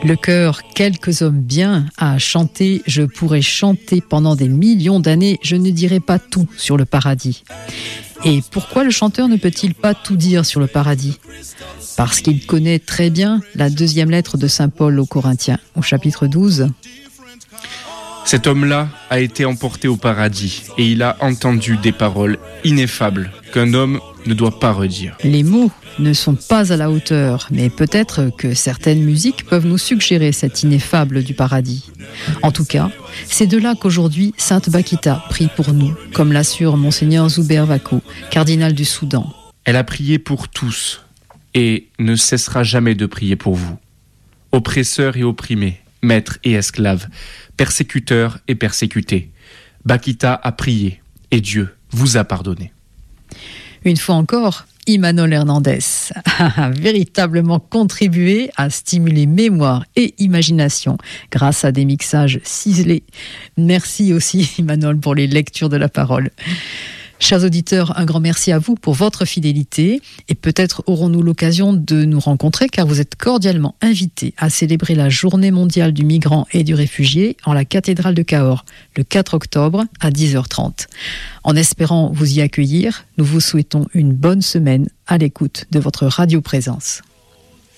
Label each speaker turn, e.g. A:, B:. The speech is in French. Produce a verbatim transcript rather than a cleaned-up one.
A: Le chœur Quelques hommes bien a chanté « Je pourrais chanter pendant des millions d'années, je ne dirai pas tout sur le paradis ». Et pourquoi le chanteur ne peut-il pas tout dire sur le paradis ? Parce qu'il connaît très bien la deuxième lettre de saint Paul aux Corinthiens, au chapitre douze.
B: Cet homme-là a été emporté au paradis et il a entendu des paroles ineffables qu'un homme ne doit pas redire.
A: Les mots ne sont pas à la hauteur, mais peut-être que certaines musiques peuvent nous suggérer cet ineffable du paradis. En tout cas, c'est de là qu'aujourd'hui Sainte Bakita prie pour nous, comme l'assure Monseigneur Zuber Wako, cardinal du Soudan.
B: Elle a prié pour tous et ne cessera jamais de prier pour vous. Oppresseurs et opprimés, maîtres et esclaves, persécuteurs et persécutés. Bakita a prié et Dieu vous a pardonné.
A: Une fois encore, Imanol Hernandez a véritablement contribué à stimuler mémoire et imagination grâce à des mixages ciselés. Merci aussi Imanol pour les lectures de la parole. Chers auditeurs, un grand merci à vous pour votre fidélité et peut-être aurons-nous l'occasion de nous rencontrer car vous êtes cordialement invités à célébrer la Journée mondiale du migrant et du réfugié en la cathédrale de Cahors le quatre octobre à dix heures trente. En espérant vous y accueillir, nous vous souhaitons une bonne semaine à l'écoute de votre radio présence.